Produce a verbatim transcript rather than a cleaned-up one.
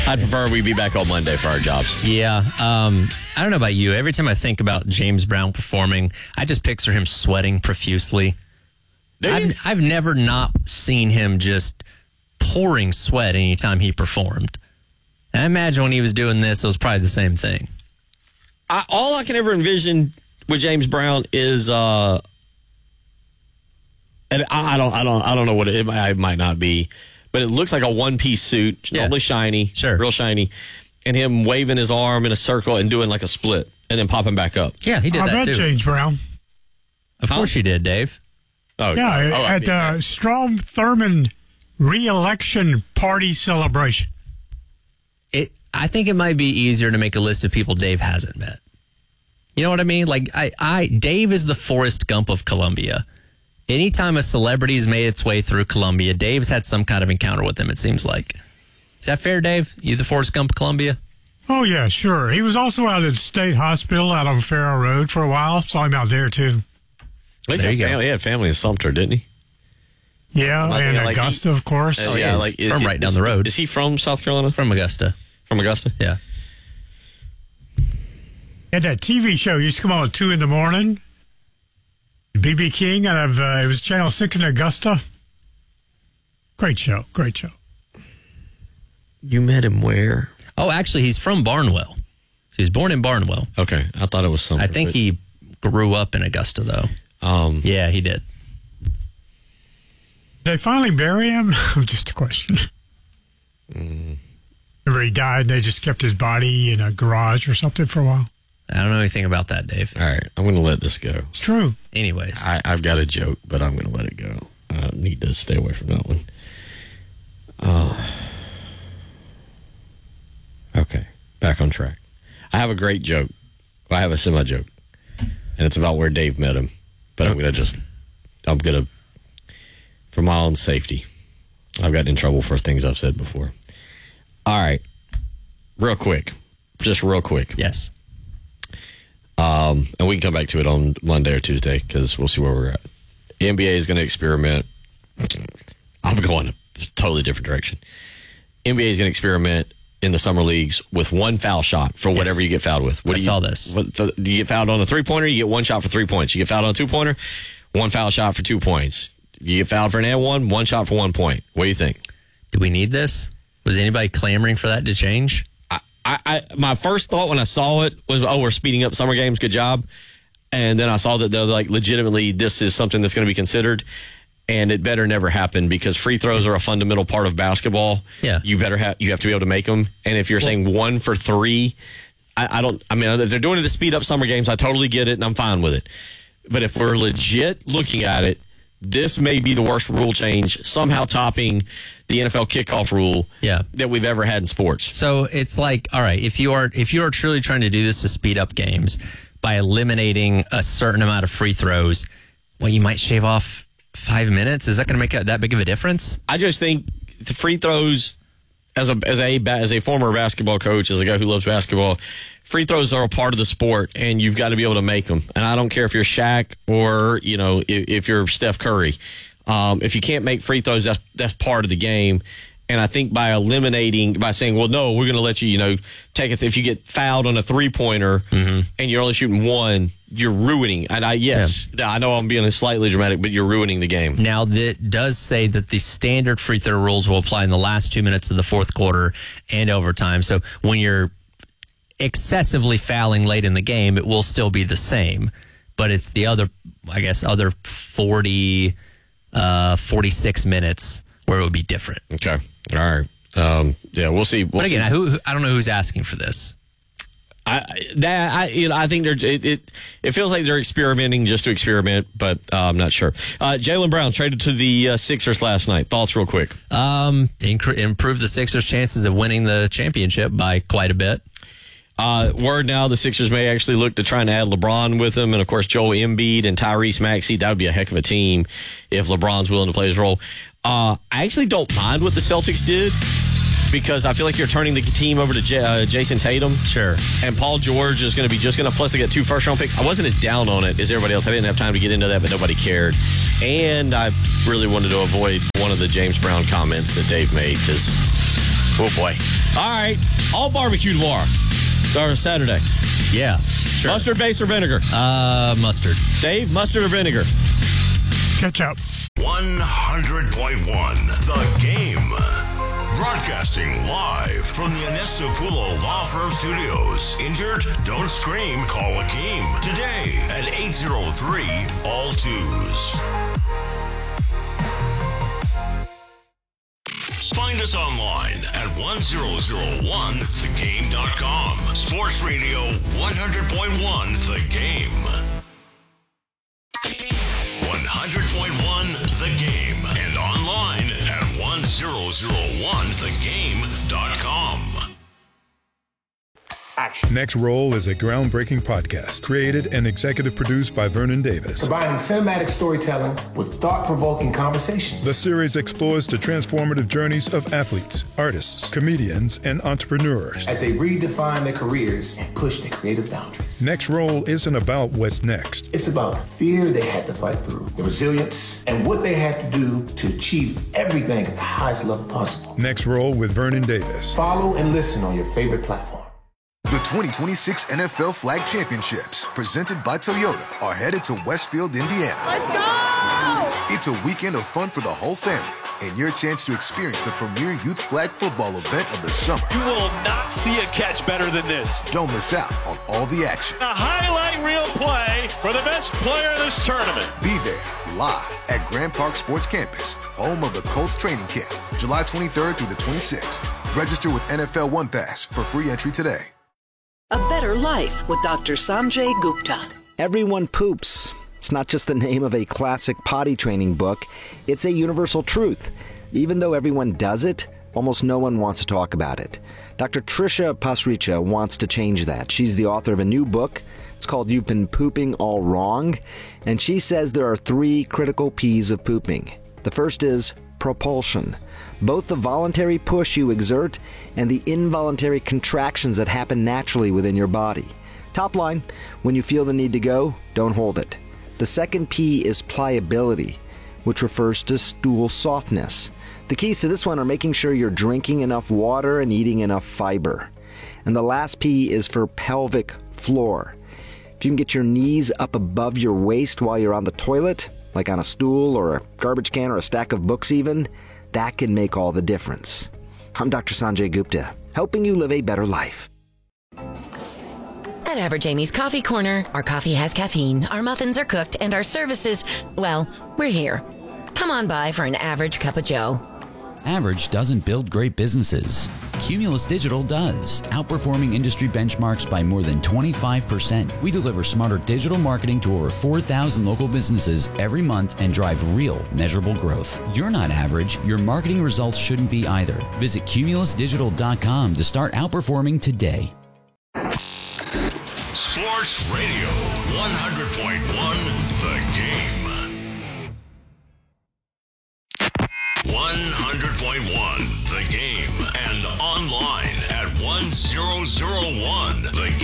I'd prefer we be back on Monday for our jobs. Yeah. Um, I don't know about you. Every time I think about James Brown performing, I just picture him sweating profusely. I've, I've never not seen him just pouring sweat anytime he performed. And I imagine when he was doing this, it was probably the same thing. I, all I can ever envision with James Brown is, uh, and I, I don't, I don't, I don't know what it, it, might, it might not be, but it looks like a one-piece suit, Yeah. normally shiny, Sure. real shiny, and him waving his arm in a circle and doing like a split, and then popping back up. Yeah, he did I that bet too. James Brown. Of course you did, Dave. Oh Yeah, oh, I at mean, uh, Strom Thurmond re-election party celebration. It. I think it might be easier to make a list of people Dave hasn't met. You know what I mean? Like, I, I Dave is the Forrest Gump of Columbia. Anytime a celebrity has made its way through Columbia, Dave's had some kind of encounter with him, it seems like. Is that fair, Dave? You the Forrest Gump of Columbia? Oh, yeah, sure. He was also out at State Hospital out on Farrow Road for a while. Saw him out there, too. At least There he, you had go. family, he had family in Sumter, didn't he? Yeah, Like, and yeah, like Augusta, he- of course. Uh, Oh, yeah, yeah, like he's from is- right down is- the road. Is he from South Carolina? From Augusta. From Augusta? Yeah. And that T V show used to come on at two in the morning. B B King out of, uh, it was Channel six in Augusta. Great show, great show. You met him where? Oh, actually, he's from Barnwell. So he was born in Barnwell. Okay, I thought it was Sumter. I think but, he grew up in Augusta, though. Um, Yeah, he did. Did they finally bury him? Just a question. Mm. Remember he died and they just kept his body in a garage or something for a while? I don't know anything about that, Dave. all right, I'm going to let this go. It's true. Anyways. I, I've got a joke, but I'm going to let it go. I need to stay away from that one. Uh, okay, back on track. I have a great joke. Well, I have a semi joke, and it's about where Dave met him. But I'm going to just, I'm going to, for my own safety, I've gotten in trouble for things I've said before. All right, real quick, just real quick. Yes. Um, and we can come back to it on Monday or Tuesday because we'll see where we're at. The N B A is going to experiment. I'm going a totally different direction. N B A is going to experiment in the summer leagues with one foul shot for whatever Yes. you get fouled with. What I do you, saw this. What, the, do you get fouled on a three-pointer? You get one shot for three points. You get fouled on a two-pointer, one foul shot for two points. You get fouled for an and one, one shot for one point. What do you think? Do we need this? Was anybody clamoring for that to change? I, I, I my first thought when I saw it was, oh, we're speeding up summer games. Good job. And then I saw that they're like, legitimately, this is something that's going to be considered. And it better never happen because free throws are a fundamental part of basketball. Yeah. You better have, you have to be able to make them. And if you're Well, saying one for three, I, I don't, I mean, if they're doing it to speed up summer games, I totally get it and I'm fine with it. But if we're legit looking at it, this may be the worst rule change, somehow topping the N F L kickoff rule Yeah. that we've ever had in sports. So it's like, all right, if you are if you are truly trying to do this to speed up games by eliminating a certain amount of free throws, well, you might shave off five minutes. Is that going to make a, that big of a difference? I just think the free throws, as a as a as a former basketball coach, as a guy who loves basketball, free throws are a part of the sport, and you've got to be able to make them. And I don't care if you're Shaq or you know if, if you're Steph Curry. Um, if you can't make free throws, that's that's part of the game. And I think by eliminating, by saying, well, no, we're going to let you, you know, take it. If you get fouled on a three pointer mm-hmm. and you're only shooting one, you're ruining. And I, yes, yeah. I know I'm being slightly dramatic, but you're ruining the game. Now, that does say that the standard free throw rules will apply in the last two minutes of the fourth quarter and overtime. So when you're excessively fouling late in the game, it will still be the same. But it's the other, I guess, other forty, uh, forty-six minutes where it would be different. Okay. All right. Um, yeah, we'll see. We'll but again, see. who, who, I don't know who's asking for this. I that I you know, I think they're it, it it feels like they're experimenting just to experiment, but uh, I'm not sure. Uh, Jaylen Brown traded to the uh, Sixers last night. Thoughts, real quick. Um, inc- improve the Sixers' chances of winning the championship by quite a bit. Uh, word now, the Sixers may actually look to try and add LeBron with them, and of course Joel Embiid and Tyrese Maxey. That would be a heck of a team if LeBron's willing to play his role. Uh, I actually don't mind what the Celtics did because I feel like you're turning the team over to J- uh, Jason Tatum. Sure. And Paul George is going to be just going to, plus they get two first round picks. I wasn't as down on it as everybody else. I didn't have time to get into that, but nobody cared. And I really wanted to avoid one of the James Brown comments that Dave made because Oh, boy. All right. All barbecue tomorrow. Or Saturday. Yeah, sure. Mustard, base, or vinegar? Uh, mustard. Dave, mustard or vinegar? Ketchup. one hundred point one The Game. Broadcasting live from the Anestapulo Law Firm Studios. Injured? Don't scream. Call Akeem today at eight oh three all twos. Find us online at one thousand one the game dot com. Sports Radio one hundred point one The Game. one hundred point one The Game and online at one thousand one the game dot com. Next Roll is a groundbreaking podcast created and executive produced by Vernon Davis. Combining cinematic storytelling with thought-provoking conversations. The series explores the transformative journeys of athletes, artists, comedians, and entrepreneurs as they redefine their careers and push their creative boundaries. Next Roll isn't about what's next. It's about the fear they had to fight through, the resilience, and what they had to do to achieve everything at the highest level possible. Next Roll with Vernon Davis. Follow and listen on your favorite platform. The twenty twenty-six N F L Flag Championships, presented by Toyota, are headed to Westfield, Indiana. Let's go! It's a weekend of fun for the whole family and your chance to experience the premier youth flag football event of the summer. You will not see a catch better than this. Don't miss out on all the action. A highlight reel play for the best player of this tournament. Be there live at Grand Park Sports Campus, home of the Colts training camp, July twenty-third through the twenty-sixth. Register with N F L One Pass for free entry today. A Better Life with Doctor Sanjay Gupta. Everyone poops. It's not just the name of a classic potty training book. It's a universal truth. Even though everyone does it, almost no one wants to talk about it. Doctor Trisha Pasricha wants to change that. She's the author of a new book. It's called You've Been Pooping All Wrong. And she says there are three critical P's of pooping. The first is propulsion. Both the voluntary push you exert and the involuntary contractions that happen naturally within your body. Top line, when you feel the need to go, don't hold it. The second P is pliability, which refers to stool softness. The keys to this one are making sure you're drinking enough water and eating enough fiber. And the last P is for pelvic floor. If you can get your knees up above your waist while you're on the toilet, like on a stool or a garbage can or a stack of books even, that can make all the difference. I'm Doctor Sanjay Gupta, helping you live a better life. At Average Amy's Coffee Corner, our coffee has caffeine, our muffins are cooked, and our services, well, we're here. Come on by for an average cup of joe. Average doesn't build great businesses. Cumulus Digital does, outperforming industry benchmarks by more than twenty-five percent. We deliver smarter digital marketing to over four thousand local businesses every month and drive real, measurable growth. You're not average. Your marketing results shouldn't be either. Visit cumulus digital dot com to start outperforming today. Sports Radio one hundred point one The Game. one hundred point one The Game and online at one thousand one The Game.